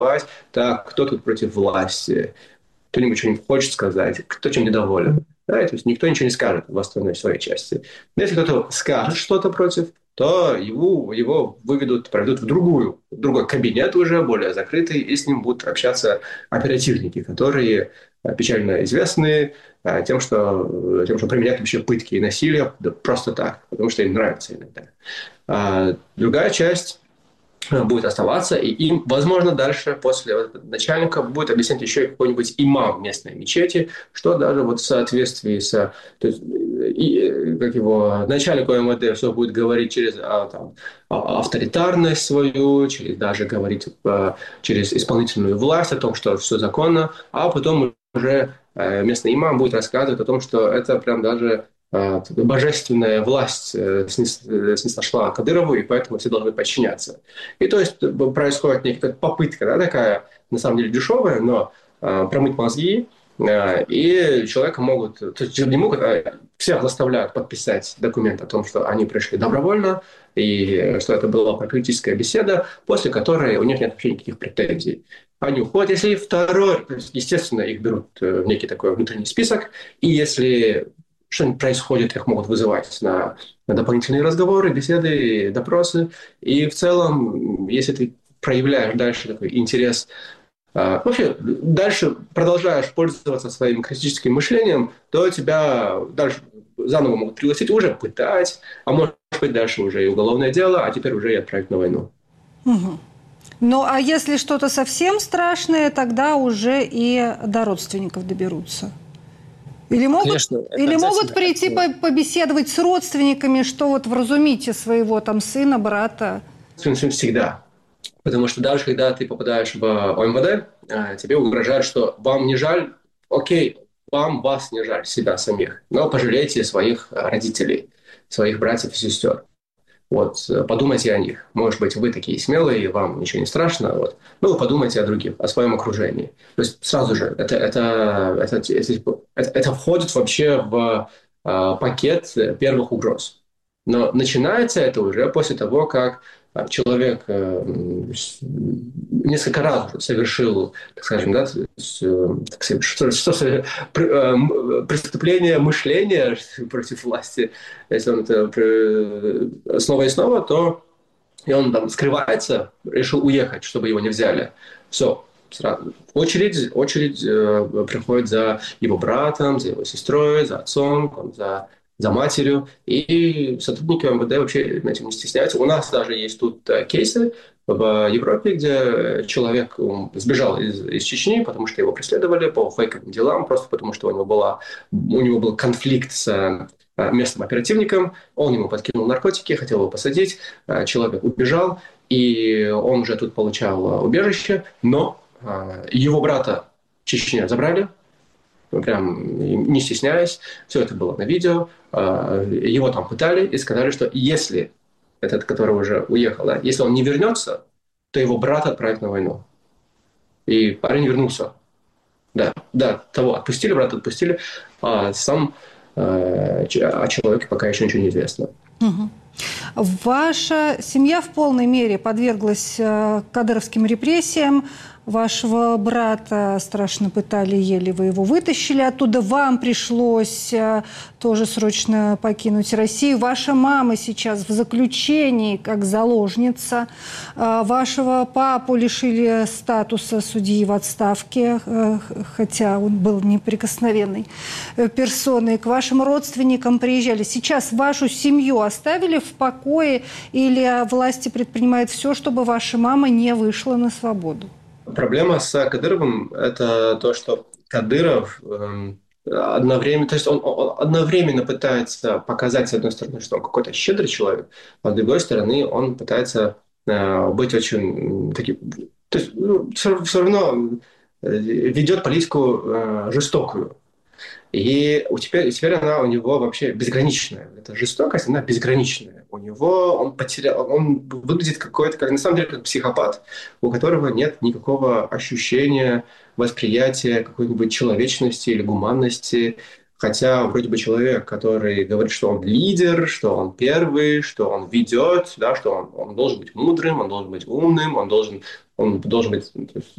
так, кто тут против власти, кто-нибудь что-нибудь хочет сказать, кто чем недоволен. Да, то есть никто ничего не скажет в остальной своей части. Но если кто-то скажет что-то против, то его выведут, проведут в другой кабинет уже, более закрытый, и с ним будут общаться оперативники, которые печально известны тем, что применяют вообще пытки и насилие да, просто так, потому что им нравится иногда. Другая часть будет оставаться, и им, возможно, дальше, после начальника, будет объяснять еще и какой-нибудь имам местной мечети, что даже вот в соответствии с... То есть, как его начальник ОМВД все будет говорить через авторитарность свою, через даже говорить через исполнительную власть о том, что все законно, а потом уже местный имам будет рассказывать о том, что это прям даже божественная власть снисхожла Кадырову, и поэтому все должны подчиняться. И то есть происходит некая попытка, да, такая, на самом деле, дешевая, но промыть мозги, и человека могут, то есть не могут, всех заставляют подписать документ о том, что они пришли добровольно, и что это была практическая беседа, после которой у них нет вообще никаких претензий. Они уходят, если второй, естественно, их берут в некий такой внутренний список, и если что-нибудь происходит, их могут вызывать на дополнительные разговоры, беседы, допросы. И в целом, если ты проявляешь дальше такой интерес, вообще дальше продолжаешь пользоваться своим критическим мышлением, то тебя дальше заново могут пригласить уже пытать, а может быть дальше уже и уголовное дело, а теперь уже и отправить на войну. Угу. Ну, а если что-то совсем страшное, тогда уже и до родственников доберутся. Или могут прийти побеседовать с родственниками, что вот вразумите своего там сына, брата? Всегда. Потому что даже когда ты попадаешь в ОМВД, тебе угрожают, что вам не жаль, окей, вас не жаль, себя самих, но пожалейте своих родителей, своих братьев и сестер. Вот, подумайте о них. Может быть, вы такие смелые, вам ничего не страшно. Вот. Ну, подумайте о других, о своем окружении. То есть сразу же это входит вообще в пакет первых угроз. Но начинается это уже после того, как человек несколько раз уже совершил, так скажем, да, преступление мышления против власти, если он это снова и снова, то и он там скрывается, решил уехать, чтобы его не взяли. Все, сразу. Очередь приходит за его братом, за его сестрой, за отцом, за матерью, и сотрудники МВД вообще этим не стесняются. У нас даже есть тут кейсы в Европе, где человек сбежал из Чечни, потому что его преследовали по фейковым делам, просто потому что у него был конфликт с местным оперативником, он ему подкинул наркотики, хотел его посадить, человек убежал, и он уже тут получал убежище, но его брата в Чечне забрали, прям не стесняясь, все это было на видео, его там пытали и сказали, что если этот, который уже уехал, да, если он не вернется, то его брата отправят на войну. И парень вернулся. Да, того отпустили, брата отпустили, а сам о человеке пока еще ничего не известно. Угу. Ваша семья в полной мере подверглась кадыровским репрессиям. Вашего брата страшно пытали, еле вы его вытащили оттуда. Вам пришлось тоже срочно покинуть Россию. Ваша мама сейчас в заключении как заложница. Вашего папу лишили статуса судьи в отставке, хотя он был неприкосновенной персоной. К вашим родственникам приезжали. Сейчас вашу семью оставили в покое или власти предпринимают все, чтобы ваша мама не вышла на свободу? Проблема с Кадыровым – это то, что Кадыров одновременно, то есть он одновременно пытается показать, с одной стороны, что он какой-то щедрый человек, а с другой стороны, он пытается быть очень таким, то есть все равно ведет политику жестокую. И теперь она у него вообще безграничная. Эта жестокость, она безграничная. У него он выглядит какой-то, как на самом деле, как психопат, у которого нет никакого ощущения, восприятия какой-нибудь человечности или гуманности. Хотя вроде бы человек, который говорит, что он лидер, что он первый, что он ведет, да, что он должен быть мудрым, он должен быть умным, он должен Он должен быть